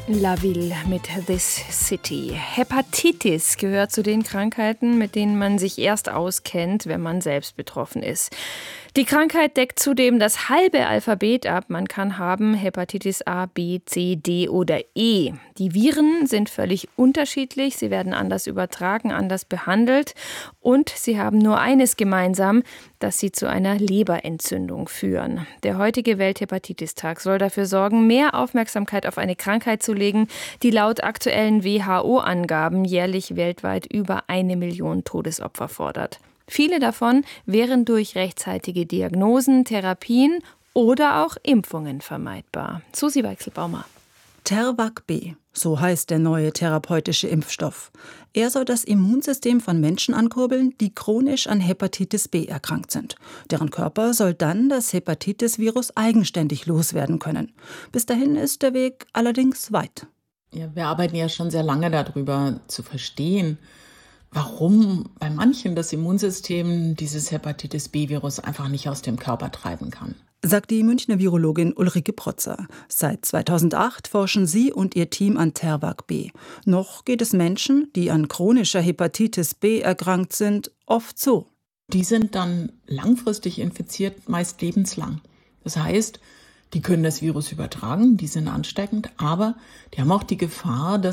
Laville mit This City. Hepatitis gehört zu den Krankheiten, mit denen man sich erst auskennt, wenn man selbst betroffen ist. Die Krankheit deckt zudem das halbe Alphabet ab. Man kann haben Hepatitis A, B, C, D oder E. Die Viren sind völlig unterschiedlich. Sie werden anders übertragen, anders behandelt. Und sie haben nur eines gemeinsam, dass sie zu einer Leberentzündung führen. Der heutige Welthepatitistag soll dafür sorgen, mehr Aufmerksamkeit auf eine Krankheit zu legen, die laut aktuellen WHO-Angaben jährlich weltweit über 1 Million Todesopfer fordert. Viele davon wären durch rechtzeitige Diagnosen, Therapien oder auch Impfungen vermeidbar. Susi Weichselbaumer. Tervac B, so heißt der neue therapeutische Impfstoff. Er soll das Immunsystem von Menschen ankurbeln, die chronisch an Hepatitis B erkrankt sind. Deren Körper soll dann das Hepatitis-Virus eigenständig loswerden können. Bis dahin ist der Weg allerdings weit. Ja, wir arbeiten ja schon sehr lange darüber zu verstehen, warum bei manchen das Immunsystem dieses Hepatitis-B-Virus einfach nicht aus dem Körper treiben kann. Sagt die Münchner Virologin Ulrike Protzer. Seit 2008 forschen sie und ihr Team an Tervac B. Noch geht es Menschen, die an chronischer Hepatitis B erkrankt sind, oft so. Die sind dann langfristig infiziert, meist lebenslang. Das heißt, die können das Virus übertragen, die sind ansteckend, aber die haben auch die Gefahr, dass